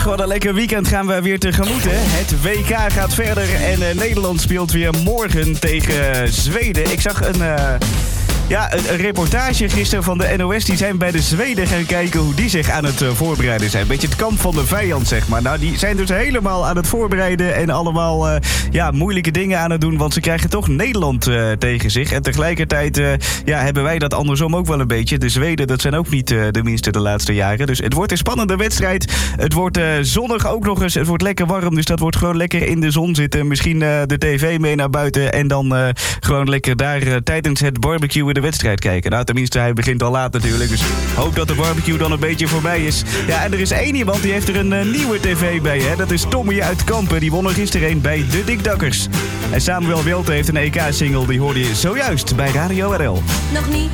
wat een lekker weekend gaan we weer tegemoet, hè? Het WK gaat verder en Nederland speelt weer morgen tegen Zweden. Ik zag een reportage gisteren van de NOS. Die zijn bij de Zweden gaan kijken hoe die zich aan het voorbereiden zijn. Beetje het kamp van de vijand, zeg maar. Nou, die zijn dus helemaal aan het voorbereiden en allemaal moeilijke dingen aan het doen. Want ze krijgen toch Nederland tegen zich. En tegelijkertijd hebben wij dat andersom ook wel een beetje. De Zweden, dat zijn ook niet de minste de laatste jaren. Dus het wordt een spannende wedstrijd. Het wordt zonnig ook nog eens. Het wordt lekker warm, dus dat wordt gewoon lekker in de zon zitten. Misschien de tv mee naar buiten en dan gewoon lekker daar tijdens het barbecue de wedstrijd kijken. Nou, tenminste, hij begint al laat natuurlijk. Dus hoop dat de barbecue dan een beetje voorbij is. Ja, en er is één iemand die heeft er een nieuwe tv bij, hè. Dat is Tommy uit Kampen. Die won er gisteren een bij de Dikdakkers. En Samuel Welte heeft een EK-single. Die hoorde je zojuist bij Radio RL. Nog niet